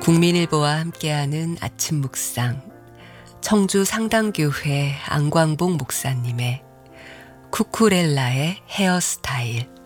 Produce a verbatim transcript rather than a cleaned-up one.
국민일보와 함께하는 아침 묵상, 청주 상당교회 안광복 목사님의 쿠쿠렐라의 헤어스타일.